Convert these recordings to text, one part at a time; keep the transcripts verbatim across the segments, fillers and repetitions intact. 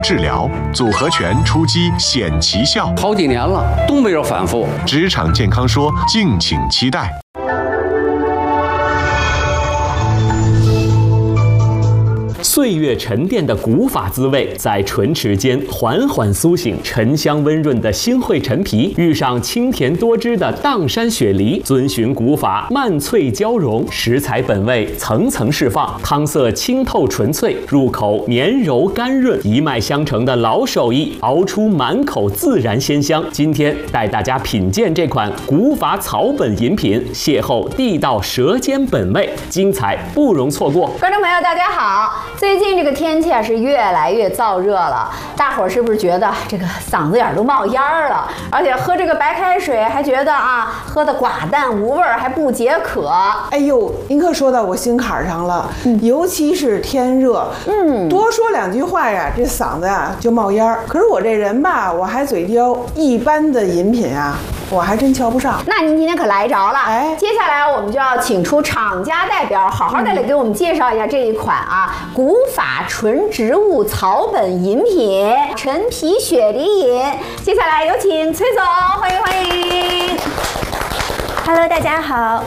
治疗组合拳出击显奇效， 好几年了都没有反复。 职场健康说，敬请期待。 岁月沉淀的古法滋味，在唇齿间缓缓苏醒。沉香温润的新会陈皮，遇上清甜多汁的砀山雪梨，遵循古法慢脆交融，食材本味层层释放，汤色清透纯粹，入口绵柔甘润，一脉相承的老手艺熬出满口自然鲜香。今天带大家品鉴这款古法草本饮品，邂逅地道舌尖本味，精彩不容错过。 观众朋友，大家好。最近这个天气啊是越来越燥热了，大伙儿是不是觉得这个嗓子眼都冒烟了？而且喝这个白开水还觉得啊喝的寡淡无味，还不解渴。 哎呦，您可说到我心坎上了，嗯、尤其是天热，嗯，多说两句话呀，这嗓子呀就冒烟。可是我这人吧，我还嘴刁，一般的饮品啊，我还真瞧不上。 那您今天可来着了，哎，接下来我们就要请出厂家代表，好好的来给我们介绍一下这一款啊古法纯植物草本饮品陈皮雪梨饮。接下来有请崔总，欢迎欢迎。 Hello， 大家好。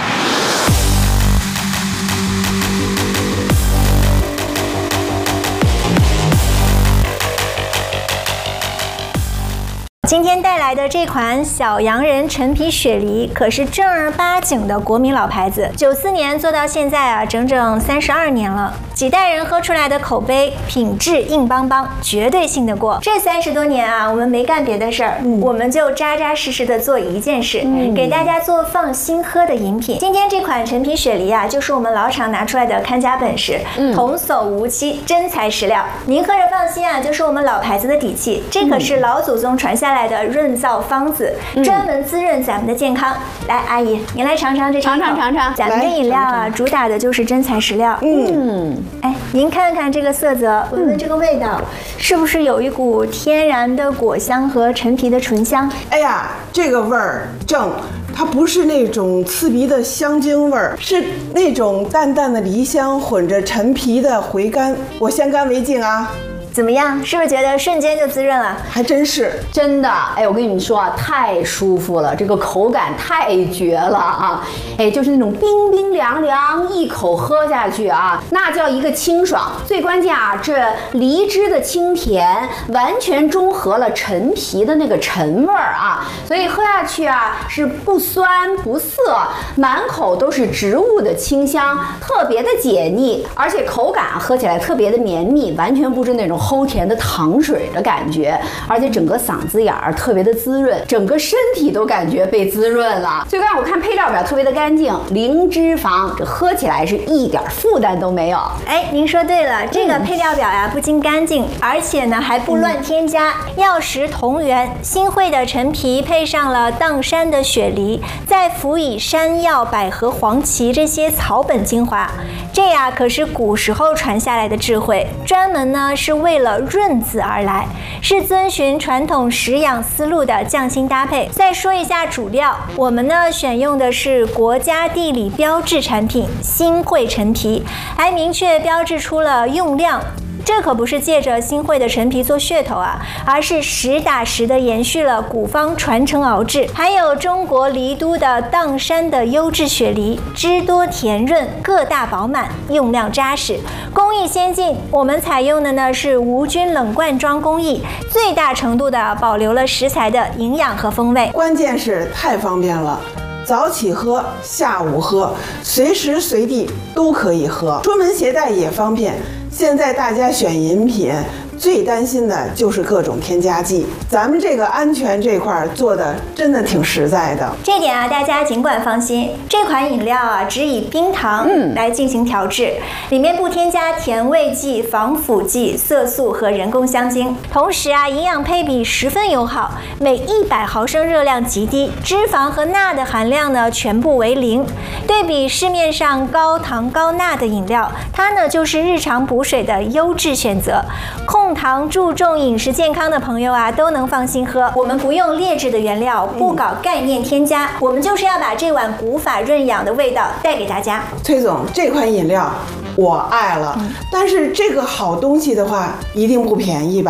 今天带来的这款小洋人陈皮雪梨可是正儿八经的国民老牌子，九四年做到现在啊，整整三十二年了。几代人喝出来的口碑，品质硬邦邦，绝对信得过。这三十多年啊，我们没干别的事儿，嗯、我们就扎扎实实的做一件事，嗯、给大家做放心喝的饮品。今天这款陈皮雪梨啊，就是我们老厂拿出来的看家本事，嗯、童叟无欺，真材实料。您喝着放心啊，就是我们老牌子的底气。这可是老祖宗传下来的润燥方子，专门滋润咱们的健康。来，阿姨，您来尝尝这尝尝尝尝。 咱们这饮料啊，主打的就是真材实料。嗯，哎，您看看这个色泽，闻闻这个味道，是不是有一股天然的果香和陈皮的醇香？ 哎呀，这个味儿正。它不是那种刺鼻的香精味儿，是那种淡淡的梨香混着陈皮的回甘。我先干为敬啊！ 怎么样？是不是觉得瞬间就滋润了？ 还真是， 真的。哎，我跟你们说啊，太舒服了，这个口感太绝了啊！哎，就是那种冰冰凉凉，一口喝下去啊，那叫一个清爽。最关键啊，这梨汁的清甜完全中和了陈皮的那个陈味儿啊，所以喝下去啊是不酸不涩，满口都是植物的清香，特别的解腻，而且口感喝起来特别的绵密，完全不是那种齁甜的糖水的感觉，而且整个嗓子眼儿特别的滋润，整个身体都感觉被滋润了。最关键我看配料表特别的干净，零脂肪，这喝起来是一点负担都没有。 哎，您说对了，这个配料表呀、啊、不仅干净，而且呢还不乱添加，嗯、药食同源。新会的陈皮配上了砀山的雪梨，再辅以山药、百合、黄芪这些草本精华，这呀可是古时候传下来的智慧，专门呢是为了润子而来，是遵循传统食养思路的匠心搭配。再说一下主料，我们呢选用的是国家地理标志产品新会陈皮，还明确标志出了用量。这可不是借着新会的陈皮做噱头啊，而是实打实的延续了古方传承熬制。还有中国梨都的砀山的优质雪梨，汁多甜润，个大饱满，用量扎实，工艺先进。我们采用的呢是无菌冷罐装工艺，最大程度的保留了食材的营养和风味。 关键是太方便了。早起喝，下午喝，随时随地都可以喝，出门携带也方便。现在大家选饮品最担心的就是各种添加剂，咱们这个安全这块做的真的挺实在的。 这点啊，大家尽管放心，这款饮料啊只以冰糖来进行调制，嗯、里面不添加甜味剂、防腐剂、色素和人工香精。同时啊，营养配比十分友好，每一百毫升热量极低，脂肪和钠的含量呢全部为零。对比市面上高糖高钠的饮料，它呢就是日常补水的优质选择，控控糖、注重饮食健康的朋友啊，都能放心喝。我们不用劣质的原料，不搞概念添加，嗯、我们就是要把这碗古法润养的味道带给大家。 崔总，这款饮料我爱了，嗯、但是这个好东西的话，一定不便宜吧？